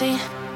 Reality.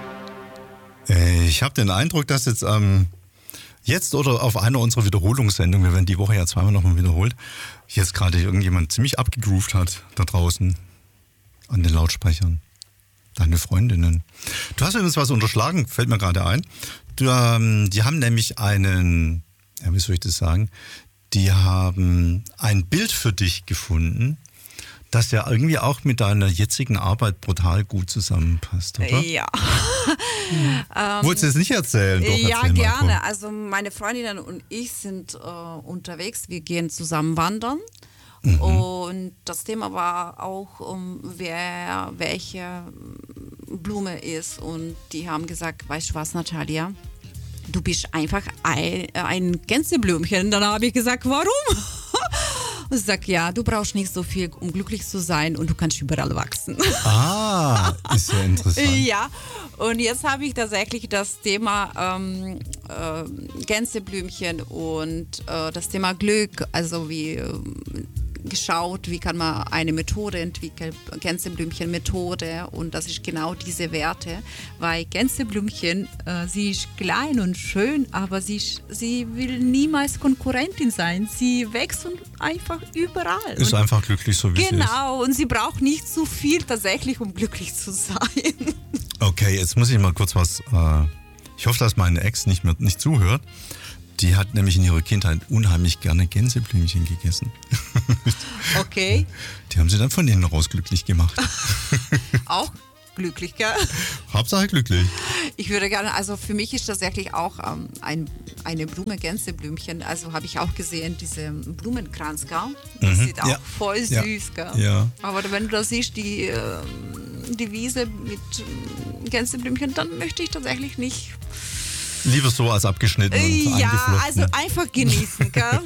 Ich habe den Eindruck, dass jetzt oder auf einer unserer Wiederholungssendungen, wir werden die Woche ja zweimal nochmal wiederholt, jetzt gerade irgendjemand ziemlich abgegroovt hat da draußen an den Lautsprechern. Deine Freundinnen. Du hast übrigens was unterschlagen, fällt mir gerade ein. Die haben nämlich einen, ja, wie soll ich das sagen, die haben ein Bild für dich gefunden, das ja irgendwie auch mit deiner jetzigen Arbeit brutal gut zusammenpasst, oder? Ja. Wolltest du es nicht erzählen? Doch, ja, erzähl mal, gerne. komm. Also meine Freundinnen und ich sind unterwegs. Wir gehen zusammen wandern. Und das Thema war auch, wer welche Blume ist. Und die haben gesagt, weißt du was, Natalia? Du bist einfach ein Gänseblümchen. Dann habe ich gesagt, warum? Und sie sagt, ja, du brauchst nicht so viel, um glücklich zu sein und du kannst überall wachsen. Ah, ist ja interessant. Ja, und jetzt habe ich tatsächlich das Thema Gänseblümchen und das Thema Glück, also wie geschaut, wie kann man eine Methode entwickeln, Gänseblümchen-Methode, und das ist genau diese Werte, weil Gänseblümchen, sie ist klein und schön, aber sie will niemals Konkurrentin sein. Sie wächst einfach überall. Ist und einfach glücklich, so wie sie ist. genau, und sie braucht nicht so viel tatsächlich, um glücklich zu sein. Okay, jetzt muss ich mal kurz was. Ich hoffe, dass meine Ex nicht zuhört. Die hat nämlich in ihrer Kindheit unheimlich gerne Gänseblümchen gegessen. Okay. Die haben sie dann von innen raus glücklich gemacht. Auch glücklich, gell? Hauptsache glücklich. Ich würde gerne, also für mich ist das wirklich auch eine Blume, Gänseblümchen. Also habe ich auch gesehen, diese Blumenkranz, gell? Das sieht auch voll süß, gell? Ja. Aber wenn du da siehst, die Wiese mit Gänseblümchen, dann möchte ich tatsächlich nicht. Lieber so als abgeschnitten und ja, eingeflochten. also einfach genießen, gell?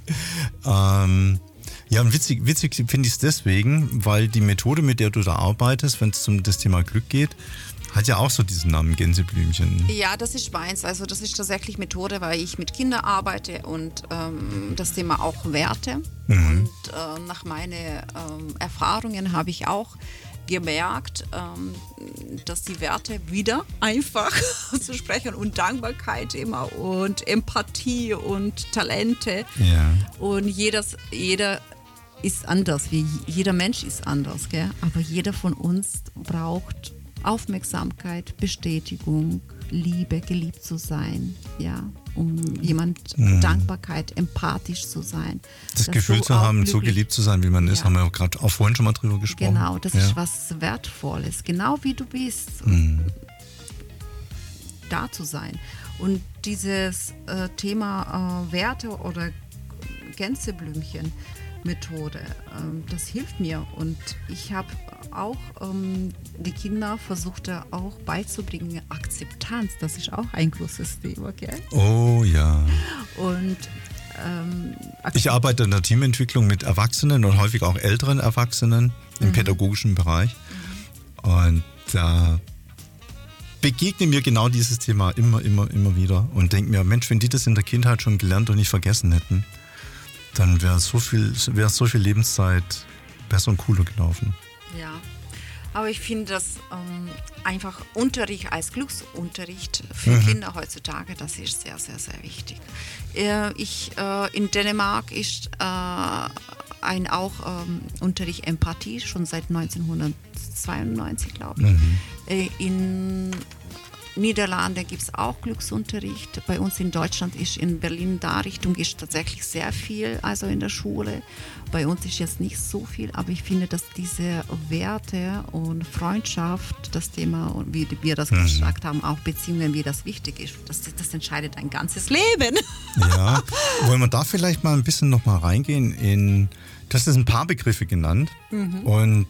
Ja, und witzig finde ich es deswegen, weil die Methode, mit der du da arbeitest, wenn es um das Thema Glück geht, hat ja auch so diesen Namen Gänseblümchen. Ja, das ist meins. Also das ist tatsächlich Methode, weil ich mit Kindern arbeite und das Thema auch Werte. Und nach meinen Erfahrungen habe ich auch gemerkt, dass die Werte wieder einfach zu sprechen und Dankbarkeit immer und Empathie und Talente. Ja. Und jeder ist anders, jeder Mensch ist anders, gell? Aber jeder von uns braucht Aufmerksamkeit, Bestätigung, Liebe, geliebt zu sein, ja, um Dankbarkeit, empathisch zu sein. Das Gefühl zu haben, so geliebt zu sein, wie man ist, haben wir auch gerade auch vorhin schon mal drüber gesprochen. Genau, das ist was Wertvolles, genau wie du bist, da zu sein. Und dieses Thema Werte oder Gänseblümchen-Methode, das hilft mir, und ich habe auch die Kinder versucht auch beizubringen, Akzeptanz, das ist auch ein großes Thema, gell? Oh ja. Und ich arbeite in der Teamentwicklung mit Erwachsenen und häufig auch älteren Erwachsenen im pädagogischen Bereich, und da begegne mir genau dieses Thema immer wieder und denke mir, Mensch, wenn die das in der Kindheit schon gelernt und nicht vergessen hätten, dann wäre so viel Lebenszeit besser und cooler gelaufen. ja, aber ich finde das einfach Unterricht als Glücksunterricht für Kinder heutzutage, das ist sehr, sehr, sehr wichtig. In Dänemark ist auch Unterricht Empathie schon seit 1992, glaube ich. In Niederlande gibt es auch Glücksunterricht. Bei uns in Deutschland ist in Berlin da Richtung ist tatsächlich sehr viel, also in der Schule. Bei uns ist jetzt nicht so viel, aber ich finde, dass diese Werte und Freundschaft, das Thema, und wie wir das gesagt haben, auch Beziehungen, wie das wichtig ist, das entscheidet ein ganzes Leben. Ja, wollen wir da vielleicht mal ein bisschen noch mal reingehen in, du hast jetzt ein paar Begriffe genannt, und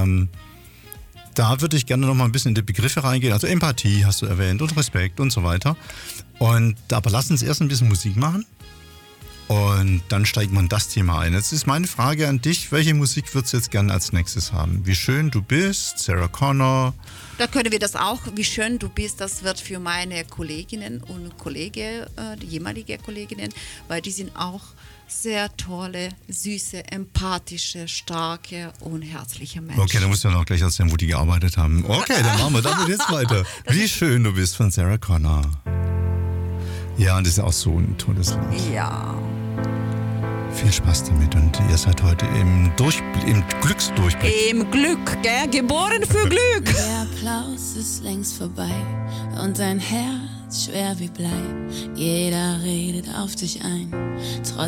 da würde ich gerne noch mal ein bisschen in die Begriffe reingehen. Also Empathie hast du erwähnt und Respekt und so weiter. Aber lass uns erst ein bisschen Musik machen und dann steigt man in das Thema ein. Jetzt ist meine Frage an dich, welche Musik würdest du jetzt gerne als nächstes haben? Wie schön du bist, Sarah Connor. Da können wir das auch, wie schön du bist, das wird für meine Kolleginnen und Kollegen, die ehemalige Kolleginnen, weil die sind auch sehr tolle, süße, empathische, starke und herzliche Menschen. Okay, dann musst du ja noch gleich erzählen, wo die gearbeitet haben. Okay, dann machen wir damit jetzt weiter. Wie schön du bist von Sarah Connor. Ja, und das ist auch so ein tolles Lied. Ja. Viel Spaß damit und ihr seid heute im Glücksdurchblick. Im Glück, gell? Geboren für Glück. Der Applaus ist längst vorbei und dein Herz schwer wie Blei. Jeder redet auf dich ein.